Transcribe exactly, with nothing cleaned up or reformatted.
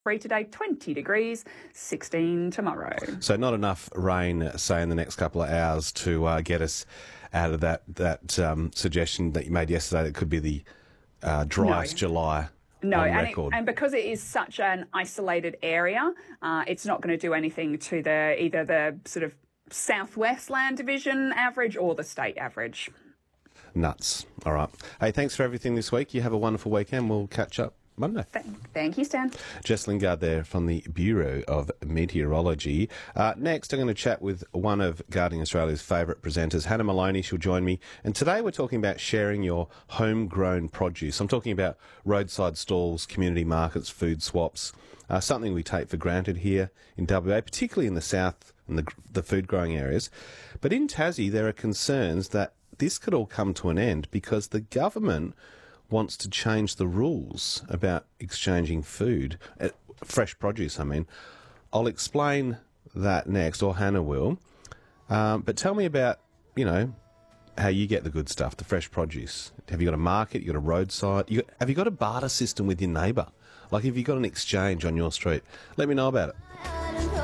Free today, twenty degrees, sixteen tomorrow. So not enough rain, say, in the next couple of hours to uh, get us out of that that um, suggestion that you made yesterday that it could be the uh, driest No. July No, on and, record. it, and because it is such an isolated area, uh, it's not going to do anything to the either the sort of southwest land division average or the state average. Nuts. All right. Hey, thanks for everything this week. You have a wonderful weekend. We'll catch up Monday. Thank, thank you, Stan. Jess Lingard there from the Bureau of Meteorology. Uh, next, I'm going to chat with one of Gardening Australia's favourite presenters, Hannah Maloney. She'll join me. And today we're talking about sharing your homegrown produce. I'm talking about roadside stalls, community markets, food swaps, uh, something we take for granted here in W A, particularly in the south and the, the food growing areas. But in Tassie, there are concerns that this could all come to an end because the government wants to change the rules about exchanging food, uh, fresh produce, I mean. I'll explain that next, or Hannah will. Um, but tell me about, you know, how you get the good stuff, the fresh produce. Have you got a market? You got a roadside? You got, have you got a barter system with your neighbour? Like, have you got an exchange on your street? Let me know about it.